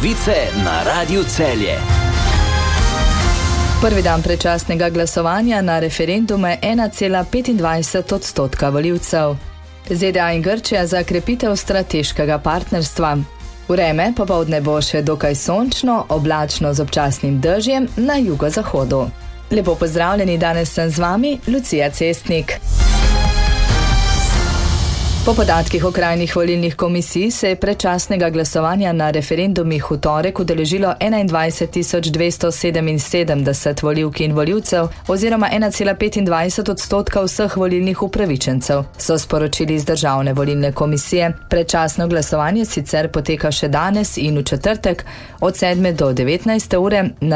Novice na Radiu Celje. Prvi dan predčasnega glasovanja na referendume 1,25% volivcev. ZDA in Grčija za krepitev strateškega partnerstva. Vreme popoldne bo še dokaj sončno, oblačno z občasnim dežjem na jugozahodu. Lepo pozdravljeni, danes sem z vami, Lucija Cestnik. Po podatkih okrajnih volilnih komisij se je predčasnega glasovanja na referendumih v torek udeležilo 21.277 volivk in volivcev oziroma 1,25% vseh volilnih upravičencev, so sporočili iz Državne volilne komisije. Predčasno glasovanje sicer poteka še danes in v četrtek od 7 do 19 ure na